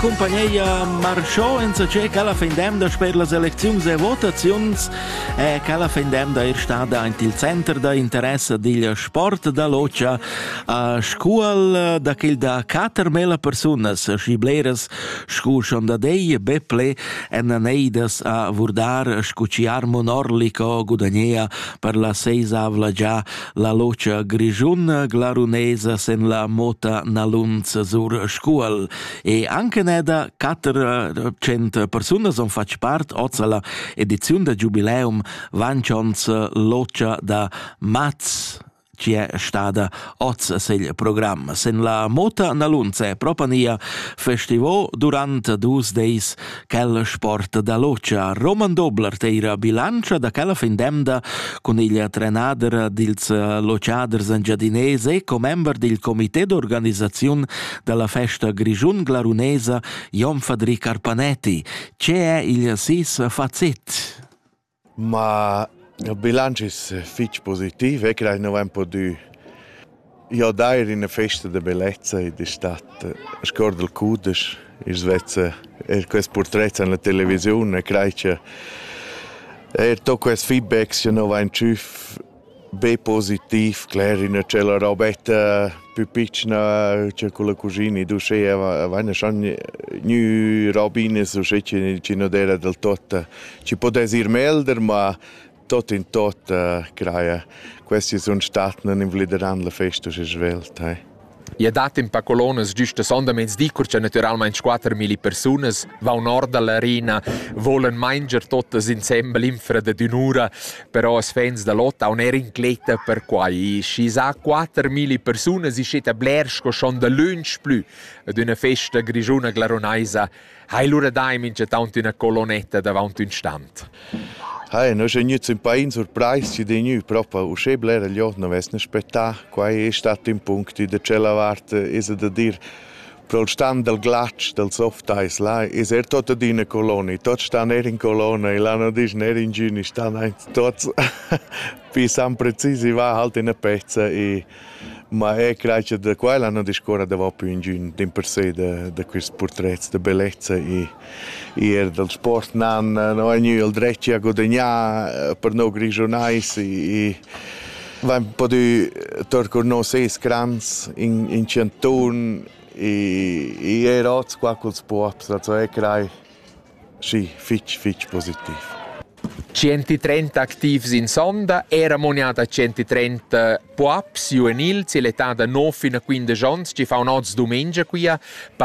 compagnia marciò in c'è che la fendem per le elezioni e votazioni e che la fendem è stata il centro di interesse del sport da Loccia a scuola da che da 4.000 persone scibleres scuson da dei beple e neides a vurdar scuciar monorlico gudagnea per la seisavla già la Loccia Grigiun glarunesa sen la mota nalunz sur scuol e anche da 400 persone son fac part ozza la edizione da Jubileum Vanchons Loccia da Maz ci è stata ozza sil programma. Sen la mota nalunze propania festival durante 2 days quel sport da Loccia. Roman Dobler teira bilancia da quella findemda con il trenader dils Locciaders Engiadinese e co-member del comité d'organizzazione della festa Grigiun Glarunesa Jon Fadri Carpanetti. C'è il sis fazet? Ma il bilancio è fitch positivo, e credo non po' di io dai in una festa di bellezza e di stat scordo il cudes in Svezia e questo portretto nella televisione credo che tutto questo feedback che non va in ciuf be positivo, claro, in c'è la robetta più piccola c'è con la cugina du c'è vanno schon new robine so c'è ci non era del tutto ci potesse ir melder ma tot in tot creia questi sono stati non invlideran la festa che svelta I ha dato in Pacolones giusto sondaments dicur c'è naturalmente 4.000 persone va un nord all'arena volen mangiare tutte insieme l'infra di un'ora però as fans da lotta non era incleta per quai ci sa 4.000 persone si sceta blersco schon da lunch più ad una festa grigiuna glaronaisa hai l'ora daim in c'è tanto una colonnetta davanti un stand. Noi siamo venuti in paese sorpresi di noi, proprio uscì blera gli occhi, non avessimo aspettato, qua è stato un punto di c'è la parte, è da dire, per il stand del glaccio, del soft ice, là, è tutto di una colonia, tutti stanno in colonia, e là non dicono in giugno, stanno tutti, per San Precisi va halt in una pezza, ma credo che da qua l'hanno discorso da più in giugno, in per sé, da questo portretto di bellezza, e del sport non è il diritto a guadagnare per noi grigionais, e va un po' di tornare 6 crans in centun, e era qua col sport, also credo, sì, fitch positivo. 130 attivi in sonda, era moniata 130 puaps juvenils, l'età da 9 fino a 15 anni, ci fa un oggi domenica qui